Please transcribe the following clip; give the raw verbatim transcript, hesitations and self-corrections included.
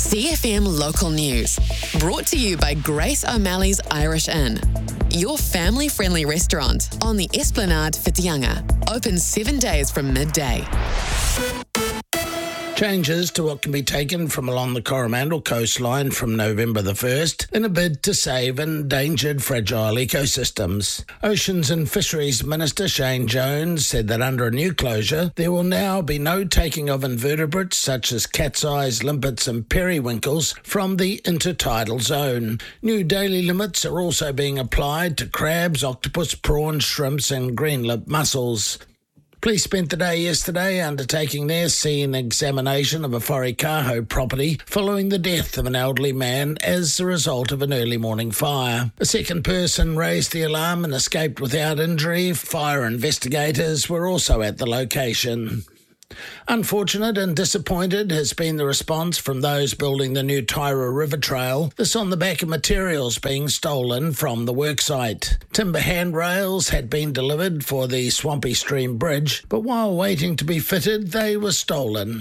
C F M Local News, brought to you by Grace O'Malley's Irish Inn, your family-friendly restaurant on the Esplanade Whitianga, open seven days from midday. Changes to what can be taken from along the Coromandel coastline from November the first in a bid to save endangered fragile ecosystems. Oceans and Fisheries Minister Shane Jones said that under a new closure, there will now be no taking of invertebrates such as cat's eyes, limpets and periwinkles from the intertidal zone. New daily limits are also being applied to crabs, octopus, prawns, shrimps and green-lipped mussels. Police spent the day yesterday undertaking their scene examination of a Wharekāhau property following the death of an elderly man as a result of an early morning fire. A second person raised the alarm and escaped without injury. Fire investigators were also at the location. Unfortunate and disappointed has been the response from those building the new Tyra River Trail, this on the back of materials being stolen from the worksite. Timber handrails had been delivered for the Swampy Stream Bridge, but while waiting to be fitted, they were stolen.